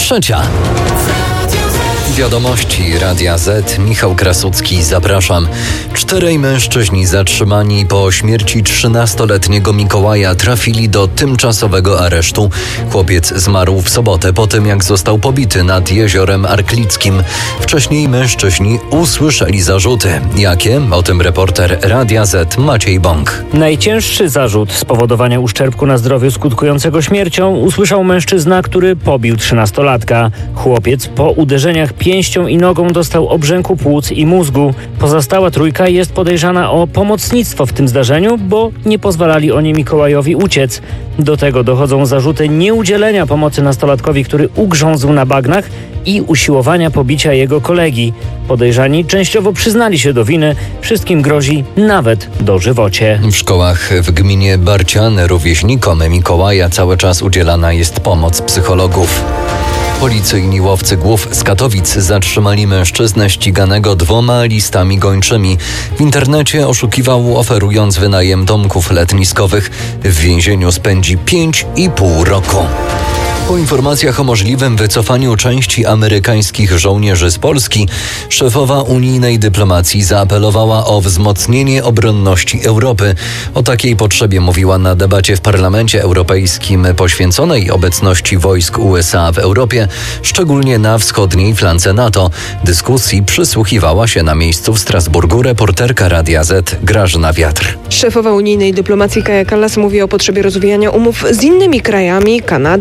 trzecia. Wiadomości Radia Z. Michał Krasucki, zapraszam. 4 mężczyźni zatrzymani po śmierci 13-letniego Mikołaja trafili do tymczasowego aresztu. Chłopiec zmarł w sobotę po tym, jak został pobity nad jeziorem Arklickim. Wcześniej mężczyźni usłyszeli zarzuty. Jakie? O tym reporter Radia Z Maciej Bąk. Najcięższy zarzut spowodowania uszczerbku na zdrowiu skutkującego śmiercią usłyszał mężczyzna, który pobił 13-latka. Chłopiec po uderzeniach pięścią i nogą dostał obrzęku płuc i mózgu. Pozostała trójka jest podejrzana o pomocnictwo w tym zdarzeniu, bo nie pozwalali oni Mikołajowi uciec. Do tego dochodzą zarzuty nieudzielenia pomocy nastolatkowi, który ugrzązł na bagnach, i usiłowania pobicia jego kolegi. Podejrzani częściowo przyznali się do winy. Wszystkim grozi nawet dożywocie. W szkołach w gminie Barciany rówieśnikom Mikołaja cały czas udzielana jest pomoc psychologów. Policyjni łowcy głów z Katowic zatrzymali mężczyznę ściganego 2 listami gończymi. W internecie oszukiwał, oferując wynajem domków letniskowych. W więzieniu spędzi 5,5 roku. Po informacjach o możliwym wycofaniu części amerykańskich żołnierzy z Polski, szefowa unijnej dyplomacji zaapelowała o wzmocnienie obronności Europy. O takiej potrzebie mówiła na debacie w Parlamencie Europejskim poświęconej obecności wojsk USA w Europie, szczególnie na wschodniej flance NATO. Dyskusji przysłuchiwała się na miejscu w Strasburgu reporterka Radia Z Grażyna Wiatr. Szefowa unijnej dyplomacji Kaja Kallas mówi o potrzebie rozwijania umów z innymi krajami, Kanadą,